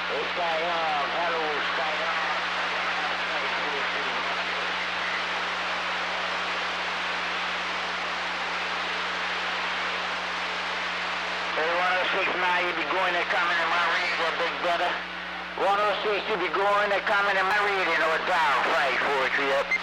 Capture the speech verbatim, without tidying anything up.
Skyhawk, hello, Skyhawk. Hey, one oh six now, you be going and coming in my radio, big brother. one oh six, you be going and coming in my radio, no, down, five, four, three, up.